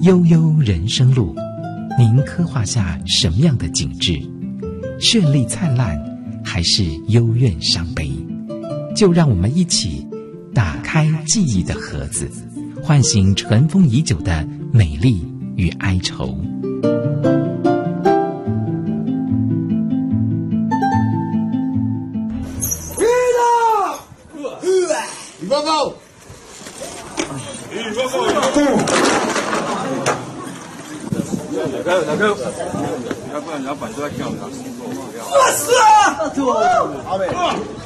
悠悠人生路，您刻画下什么样的景致？绚丽灿烂，还是幽怨伤悲？就让我们一起打开记忆的盒子，唤醒尘封已久的美丽与哀愁。 大哥，要不然老板都在叫他。 我死啊！阿妹。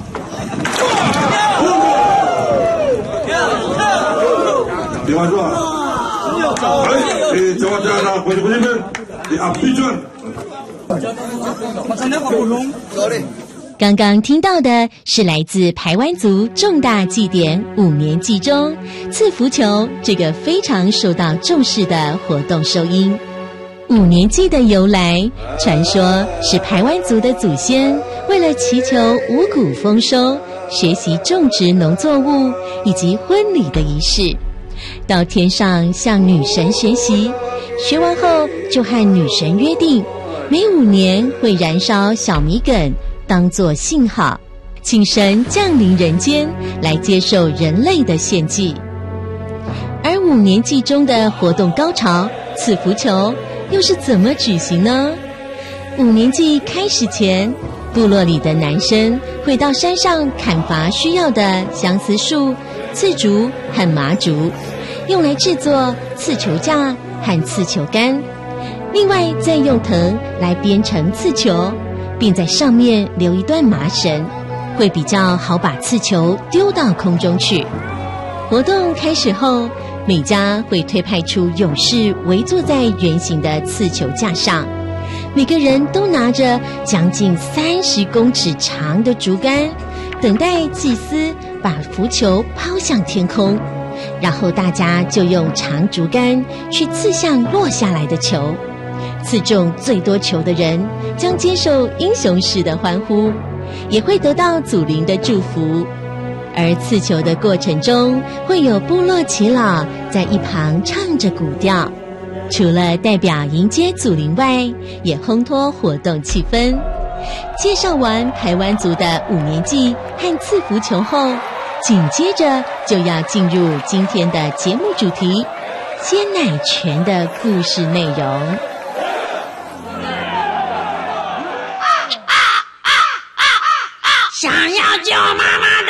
Dewan dua. Baik, jawab konfirmen di Abidjan。 刚刚听到的是来自排湾族重大祭典5年祭中刺福球这个非常受到重视的活动收音。5年祭的由来，传说是排湾族的祖先为了祈求五谷丰收，学习种植农作物以及婚礼的仪式，到天上向女神学习，学完后就和女神约定，每5年会燃烧小米梗当作信号，请神降临人间来接受人类的献祭。而5年祭中的活动高潮刺福球又是怎么举行呢？5年祭开始前，部落里的男生会到山上砍伐需要的相思树、刺竹和麻竹，用来制作刺球架和刺球杆，另外再用藤来编成刺球，并在上面留一段麻绳，会比较好把刺球丢到空中去。活动开始后，每家会推派出勇士围坐在圆形的刺球架上，每个人都拿着将近30公尺长的竹竿，等待祭司把浮球抛向天空，然后大家就用长竹竿去刺向落下来的球，刺中最多球的人将接受英雄式的欢呼，也会得到祖灵的祝福。而刺球的过程中，会有部落耆老在一旁唱着古调，除了代表迎接祖灵外，也烘托活动气氛。介绍完排湾族的5年祭和刺福球后，紧接着就要进入今天的节目主题——鲜奶泉的故事内容。